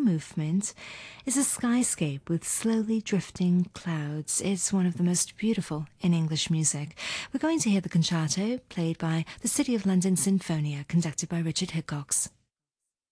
movement is a skyscape with slowly drifting clouds. It's one of the most beautiful in English music. We're going to hear the concerto played by the City of London Sinfonia, conducted by Richard Hickox.